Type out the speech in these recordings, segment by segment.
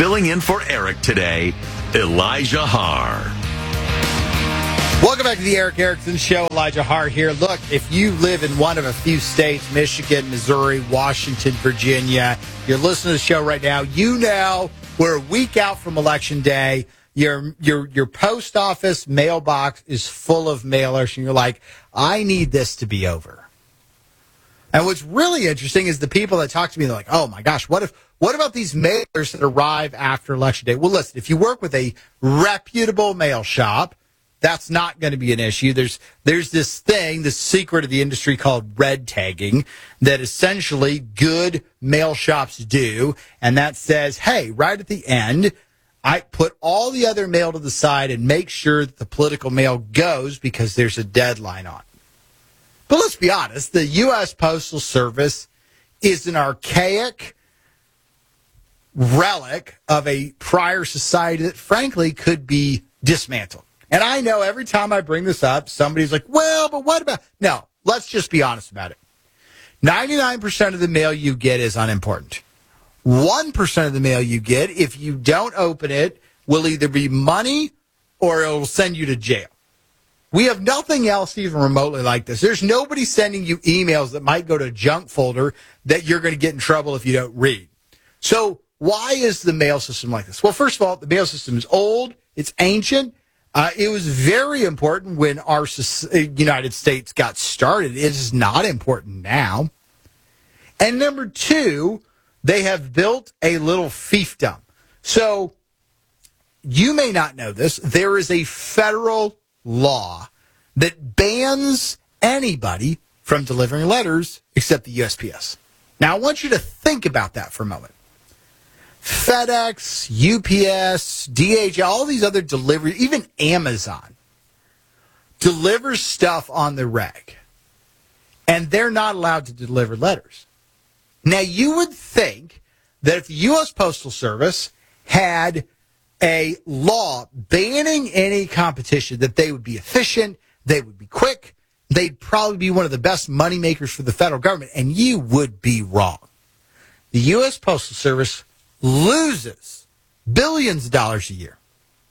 Filling in for Eric today, Elijah Harr. Welcome back to the Eric Erickson Show. Elijah Harr here. Look, if you live in one of a few states, Michigan, Missouri, Washington, Virginia, you're listening to the show right now, you know we're a week out from Election Day. Your post office mailbox is full of mailers, and you're like, I need this to be over. And what's really interesting is the people that talk to me, they're like, oh my gosh, what about these mailers that arrive after Election Day? Well, listen, if you work with a reputable mail shop, that's not going to be an issue. There's this thing, this secret of the industry called red tagging that essentially good mail shops do. And that says, hey, right at the end, I put all the other mail to the side and make sure that the political mail goes because there's a deadline on it. But let's be honest, the U.S. Postal Service is an archaic relic of a prior society that, frankly, could be dismantled. And I know every time I bring this up, somebody's like, well, but what about... No, let's just be honest about it. 99% of the mail you get is unimportant. 1% of the mail you get, if you don't open it, will either be money or it will send you to jail. We have nothing else even remotely like this. There's nobody sending you emails that might go to a junk folder that you're going to get in trouble if you don't read. So why is the mail system like this? Well, first of all, the mail system is old. It's ancient. It was very important when our United States got started. It is not important now. And number two, they have built a little fiefdom. So you may not know this. There is a federal law that bans anybody from delivering letters except the USPS. Now, I want you to think about that for a moment. FedEx, UPS, DHL, all these other deliveries, even Amazon, delivers stuff on the reg. And they're not allowed to deliver letters. Now, you would think that if the U.S. Postal Service had a law banning any competition, that they would be efficient, they would be quick, they'd probably be one of the best moneymakers for the federal government, and you would be wrong. The U.S. Postal Service loses billions of dollars a year.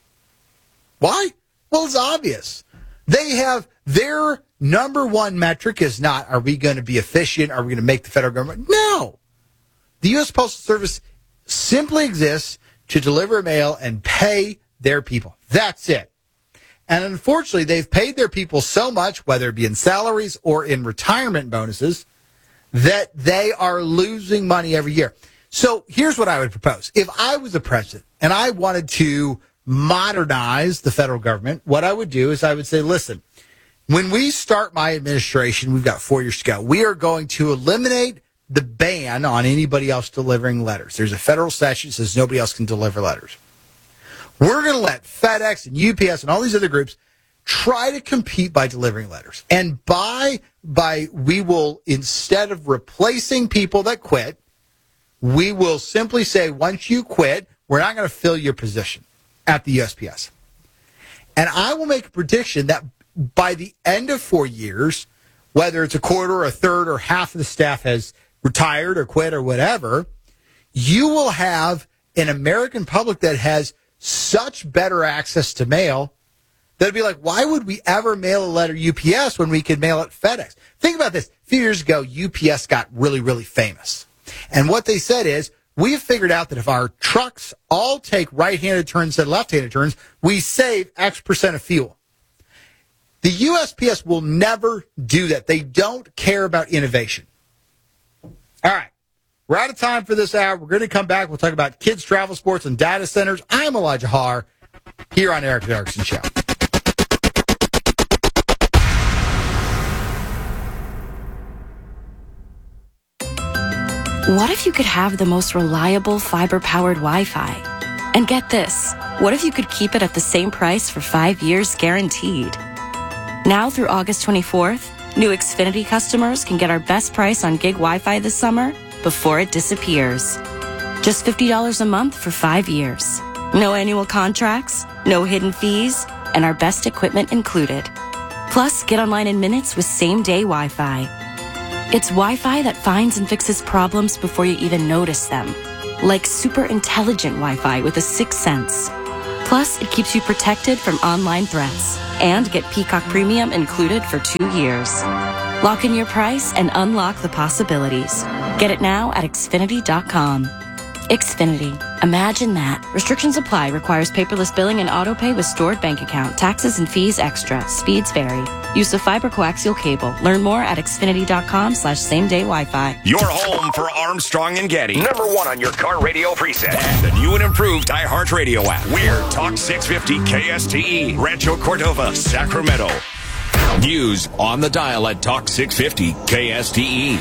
Why? Well, it's obvious. They have their number one metric is not, are we going to be efficient? Are we going to make the federal government? No. The U.S. Postal Service simply exists to deliver mail and pay their people. That's it. And unfortunately, they've paid their people so much, whether it be in salaries or in retirement bonuses, that they are losing money every year. So here's what I would propose. If I was the president and I wanted to modernize the federal government, what I would do is I would say, listen, when we start my administration, we've got 4 years to go. We are going to eliminate the ban on anybody else delivering letters. There's a federal statute that says nobody else can deliver letters. We're going to let FedEx and UPS and all these other groups try to compete by delivering letters. And we will, instead of replacing people that quit, we will simply say, once you quit, we're not going to fill your position at the USPS. And I will make a prediction that by the end of 4 years, whether it's a quarter or a third or half of the staff has retired or quit or whatever, you will have an American public that has such better access to mail that it'd be like, why would we ever mail a letter UPS when we could mail it FedEx? Think about this. A few years ago, UPS got really, really famous. And what they said is, we have figured out that if our trucks all take right-handed turns instead of left-handed turns, we save X percent of fuel. The USPS will never do that. They don't care about innovation. All right. We're out of time for this hour. We're going to come back. We'll talk about kids, travel, sports, and data centers. I'm Elijah Harr here on Eric Erickson Show. What if you could have the most reliable fiber-powered Wi-Fi? And get this, what if you could keep it at the same price for 5 years guaranteed? Now through August 24th, new Xfinity customers can get our best price on gig Wi-Fi this summer before it disappears. Just $50 a month for 5 years. No annual contracts, no hidden fees, and our best equipment included. Plus, get online in minutes with same-day Wi-Fi. It's Wi-Fi that finds and fixes problems before you even notice them. like super intelligent Wi-Fi with a 6th sense. Plus, it keeps you protected from online threats. And get Peacock Premium included for 2 years. Lock in your price and unlock the possibilities. Get it now at Xfinity.com. Xfinity. Imagine that. Restrictions apply. Requires paperless billing and autopay with stored bank account. Taxes and fees extra. Speeds vary. Use of fiber coaxial cable. Learn more at Xfinity.com/same-day Wi-Fi. Your home for Armstrong and Getty. Number 1 on your car radio preset. And the new and improved iHeartRadio app. We're Talk 650 KSTE, Rancho Cordova, Sacramento. News on the dial at Talk 650 KSTE.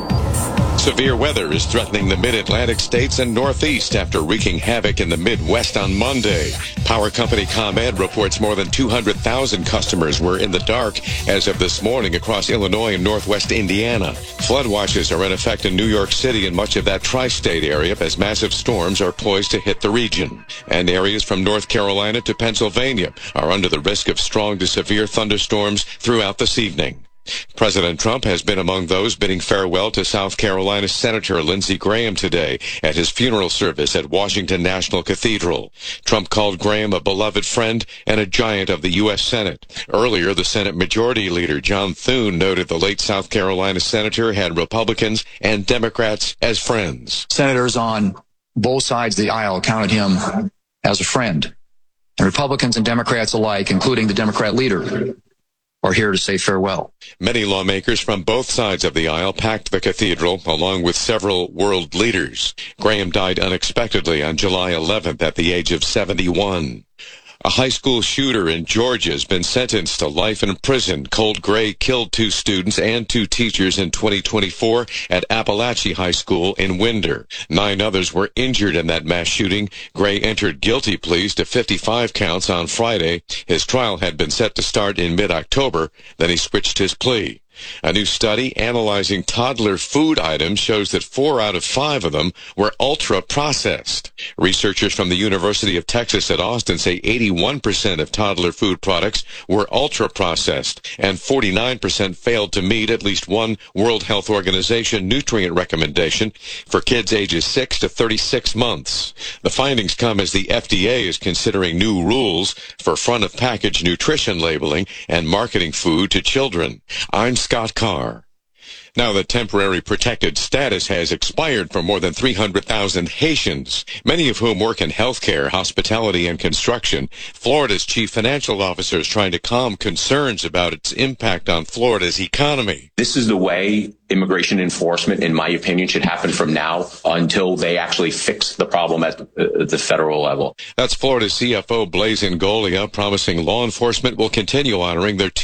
Severe weather is threatening the mid-Atlantic states and Northeast after wreaking havoc in the Midwest on Monday. Power company ComEd reports more than 200,000 customers were in the dark as of this morning across Illinois and Northwest Indiana. Flood watches are in effect in New York City and much of that tri-state area as massive storms are poised to hit the region. And areas from North Carolina to Pennsylvania are under the risk of strong to severe thunderstorms throughout this evening. President Trump has been among those bidding farewell to South Carolina Senator Lindsey Graham today at his funeral service at Washington National Cathedral. Trump called Graham a beloved friend and a giant of the U.S. Senate. Earlier, the Senate Majority Leader John Thune noted the late South Carolina senator had Republicans and Democrats as friends. Senators on both sides of the aisle counted him as a friend. And Republicans and Democrats alike, including the Democrat leader, are here to say farewell. Many lawmakers from both sides of the aisle packed the cathedral, along with several world leaders. Graham died unexpectedly on July 11th at the age of 71. A high school shooter in Georgia has been sentenced to life in prison. Colt Gray killed 2 students and 2 teachers in 2024 at Appalachia High School in Winder. 9 others were injured in that mass shooting. Gray entered guilty pleas to 55 counts on Friday. His trial had been set to start in mid-October. Then he switched his plea. A new study analyzing toddler food items shows that 4 out of 5 of them were ultra-processed. Researchers from the University of Texas at Austin say 81% of toddler food products were ultra-processed, and 49% failed to meet at least one World Health Organization nutrient recommendation for kids ages 6 to 36 months. The findings come as the FDA is considering new rules for front-of-package nutrition labeling and marketing food to children. I'm Scott Carr. Now that temporary protected status has expired for more than 300,000 Haitians, many of whom work in healthcare, hospitality, and construction, Florida's chief financial officer is trying to calm concerns about its impact on Florida's economy. This is the way immigration enforcement, in my opinion, should happen from now until they actually fix the problem at the federal level. That's Florida CFO Blaise Ngolia promising law enforcement will continue honoring their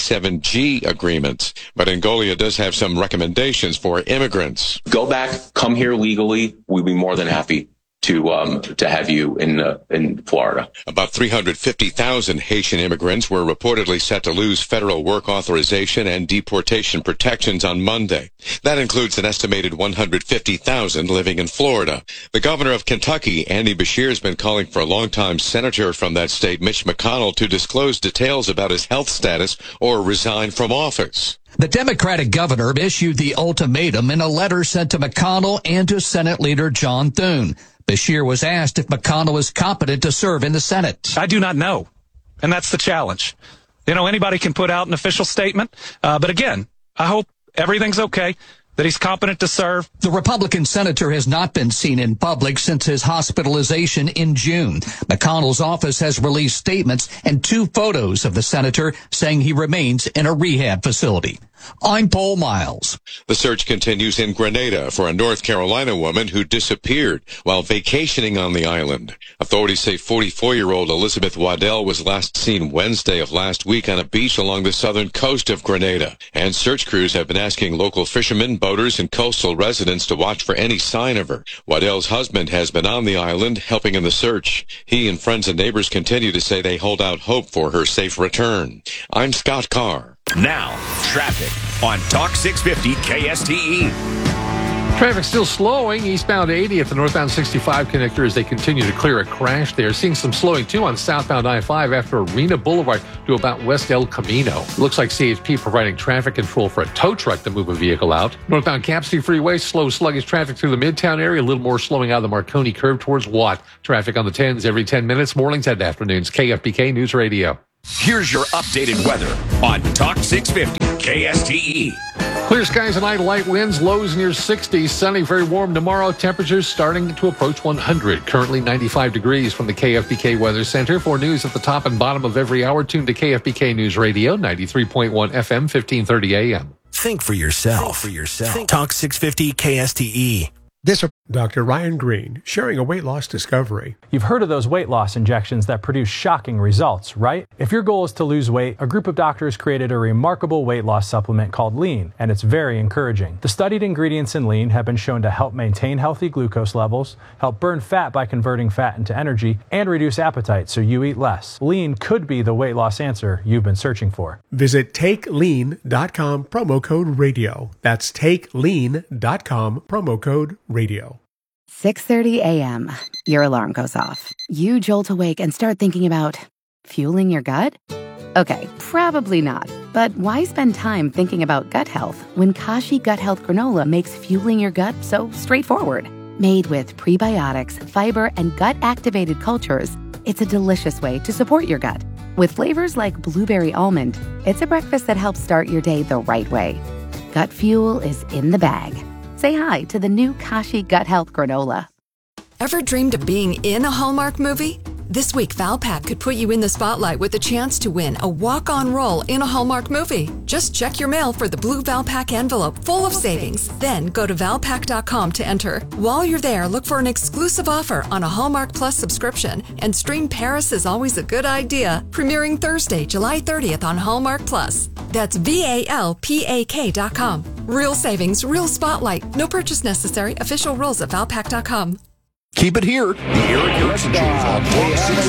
287G agreements. But Ngolia does have some recommendations for immigrants. Go back, come here legally. We'd be more than happy to have you in Florida. About 350,000 Haitian immigrants were reportedly set to lose federal work authorization and deportation protections on Monday. That includes an estimated 150,000 living in Florida. The governor of Kentucky, Andy Beshear, has been calling for a longtime senator from that state, Mitch McConnell, to disclose details about his health status or resign from office. The Democratic governor issued the ultimatum in a letter sent to McConnell and to Senate Leader John Thune. Beshear was asked if McConnell is competent to serve in the Senate. I do not know, and that's the challenge. You know, anybody can put out an official statement, but again, I hope everything's okay, that he's competent to serve. The Republican senator has not been seen in public since his hospitalization in June. McConnell's office has released statements and 2 photos of the senator saying he remains in a rehab facility. I'm Paul Miles. The search continues in Grenada for a North Carolina woman who disappeared while vacationing on the island. Authorities say 44-year-old Elizabeth Waddell was last seen Wednesday of last week on a beach along the southern coast of Grenada. And search crews have been asking local fishermen, boaters, and coastal residents to watch for any sign of her. Waddell's husband has been on the island helping in the search. He and friends and neighbors continue to say they hold out hope for her safe return. I'm Scott Carr. Now, traffic on Talk 650 KSTE. Traffic still slowing eastbound 80 at the northbound 65 connector as they continue to clear a crash there. Seeing some slowing too on southbound I-5 after Arena Boulevard to about West El Camino. Looks like CHP providing traffic control for a tow truck to move a vehicle out. Northbound Cassidy Freeway, slow sluggish traffic through the Midtown area. A little more slowing out of the Marconi curve towards Watt. Traffic on the 10s every 10 minutes, mornings and afternoons. KFBK News Radio. Here's your updated weather on Talk 650 KSTE. Clear skies tonight, light winds, lows near 60. Sunny, very warm tomorrow. Temperatures starting to approach 100. Currently 95 degrees from the KFBK Weather Center. For news at the top and bottom of every hour, tune to KFBK News Radio, 93.1 FM, 1530 AM. Think for yourself. Talk 650 KSTE. This is Dr. Ryan Green sharing a weight loss discovery. You've heard of those weight loss injections that produce shocking results, right? If your goal is to lose weight, a group of doctors created a remarkable weight loss supplement called Lean, and it's very encouraging. The studied ingredients in Lean have been shown to help maintain healthy glucose levels, help burn fat by converting fat into energy, and reduce appetite so you eat less. Lean could be the weight loss answer you've been searching for. Visit TakeLean.com, promo code radio. That's TakeLean.com, promo code radio. 6:30 a.m. Your alarm goes off. You jolt awake and start thinking about fueling your gut? Okay, probably not. But why spend time thinking about gut health when Kashi Gut Health Granola makes fueling your gut so straightforward? Made with prebiotics, fiber, and gut-activated cultures, it's a delicious way to support your gut. With flavors like blueberry almond, it's a breakfast that helps start your day the right way. Gut fuel is in the bag. Say hi to the new Kashi Gut Health Granola. Ever dreamed of being in a Hallmark movie? This week, Valpak could put you in the spotlight with a chance to win a walk-on role in a Hallmark movie. Just check your mail for the blue Valpak envelope full of savings. Then go to Valpak.com to enter. While you're there, look for an exclusive offer on a Hallmark Plus subscription and stream Paris is Always a Good Idea, premiering Thursday, July 30th on Hallmark Plus. That's VALPAK.com. Real savings, real spotlight. No purchase necessary. Official rules at Valpak.com. Keep it here. The Eric Erickson Show on Talk 650.